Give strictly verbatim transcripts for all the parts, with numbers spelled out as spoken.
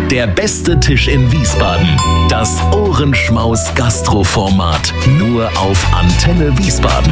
Der beste Tisch in Wiesbaden. Das Ohrenschmaus-Gastroformat. Nur auf Antenne Wiesbaden.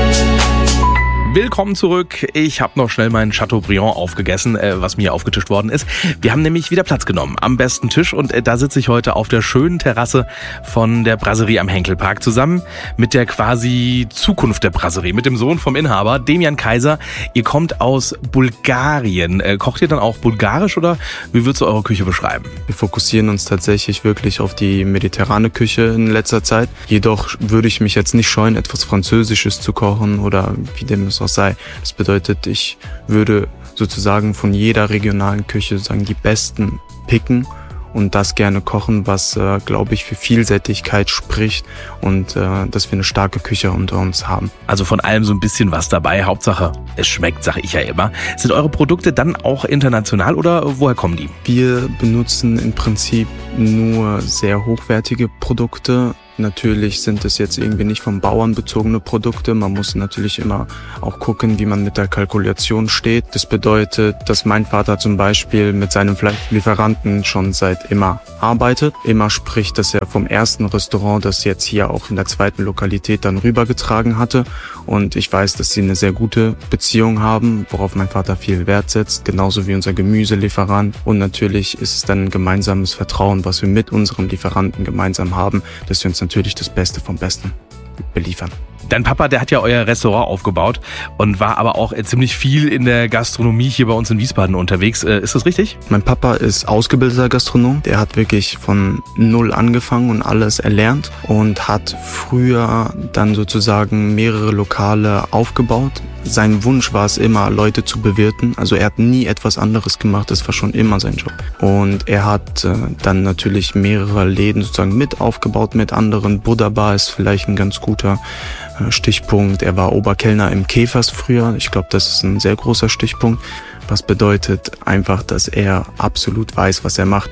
Willkommen zurück. Ich habe noch schnell meinen Chateaubriand aufgegessen, äh, was mir aufgetischt worden ist. Wir haben nämlich wieder Platz genommen am besten Tisch und äh, da sitze ich heute auf der schönen Terrasse von der Brasserie am Henkelpark zusammen mit der quasi Zukunft der Brasserie, mit dem Sohn vom Inhaber, Demian Kaiser. Ihr kommt aus Bulgarien. Äh, kocht ihr dann auch bulgarisch oder wie würdest du eure Küche beschreiben? Wir fokussieren uns tatsächlich wirklich auf die mediterrane Küche in letzter Zeit. Jedoch würde ich mich jetzt nicht scheuen, etwas Französisches zu kochen oder wie dem es auch sei. Das bedeutet, ich würde sozusagen von jeder regionalen Küche sagen die besten picken und das gerne kochen, was, äh, glaube ich, für Vielseitigkeit spricht und äh, dass wir eine starke Küche unter uns haben. Also von allem so ein bisschen was dabei. Hauptsache, es schmeckt, sage ich ja immer. Sind eure Produkte dann auch international oder woher kommen die? Wir benutzen im Prinzip nur sehr hochwertige Produkte. Natürlich sind es jetzt irgendwie nicht vom Bauern bezogene Produkte. Man muss natürlich immer auch gucken, wie man mit der Kalkulation steht. Das bedeutet, dass mein Vater zum Beispiel mit seinem Fleischlieferanten schon seit immer arbeitet. Immer spricht, dass er vom ersten Restaurant das jetzt hier auch in der zweiten Lokalität dann rübergetragen hatte. Und ich weiß, dass sie eine sehr gute Beziehung haben, worauf mein Vater viel Wert setzt. Genauso wie unser Gemüselieferant. Und natürlich ist es dann ein gemeinsames Vertrauen, was wir mit unseren Lieferanten gemeinsam haben, dass wir uns natürlich das Beste vom Besten beliefern. Dein Papa, der hat ja euer Restaurant aufgebaut und war aber auch ziemlich viel in der Gastronomie hier bei uns in Wiesbaden unterwegs. Ist das richtig? Mein Papa ist ausgebildeter Gastronom. Der hat wirklich von null angefangen und alles erlernt und hat früher dann sozusagen mehrere Lokale aufgebaut. Sein Wunsch war es immer, Leute zu bewirten. Also er hat nie etwas anderes gemacht. Das war schon immer sein Job. Und er hat äh, dann natürlich mehrere Läden sozusagen mit aufgebaut mit anderen. Buddha Bar ist vielleicht ein ganz guter Stichpunkt. Er war Oberkellner im Käfers früher. Ich glaube, das ist ein sehr großer Stichpunkt. Was bedeutet einfach, dass er absolut weiß, was er macht.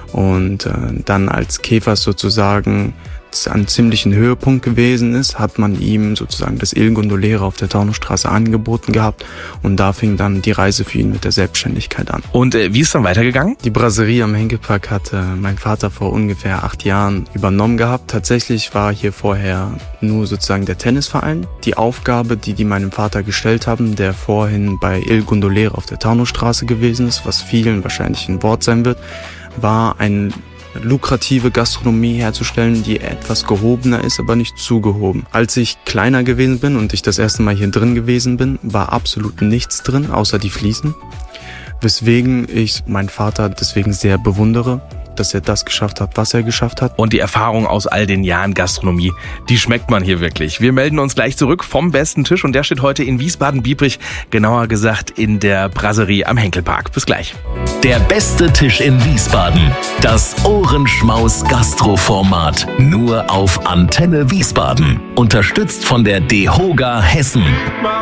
Und äh, dann als Käfers sozusagen an ziemlichen Höhepunkt gewesen ist, hat man ihm sozusagen das Il Gondolere auf der Taunusstraße angeboten gehabt und da fing dann die Reise für ihn mit der Selbstständigkeit an. Und äh, wie ist dann weitergegangen? Die Brasserie am Henkelpark hatte mein Vater vor ungefähr acht Jahren übernommen gehabt. Tatsächlich war hier vorher nur sozusagen der Tennisverein. Die Aufgabe, die die meinem Vater gestellt haben, der vorhin bei Il Gondolere auf der Taunusstraße gewesen ist, was vielen wahrscheinlich ein Wort sein wird, war ein lukrative Gastronomie herzustellen, die etwas gehobener ist, aber nicht zu gehoben. Als ich kleiner gewesen bin und ich das erste Mal hier drin gewesen bin, war absolut nichts drin, außer die Fliesen. Weswegen ich meinen Vater deswegen sehr bewundere, dass er das geschafft hat, was er geschafft hat. Und die Erfahrung aus all den Jahren Gastronomie, die schmeckt man hier wirklich. Wir melden uns gleich zurück vom besten Tisch und der steht heute in Wiesbaden-Biebrich, genauer gesagt in der Brasserie am Henkelpark. Bis gleich. Der beste Tisch in Wiesbaden. Das Ohrenschmaus-Gastroformat. Nur auf Antenne Wiesbaden. Unterstützt von der DEHOGA Hessen.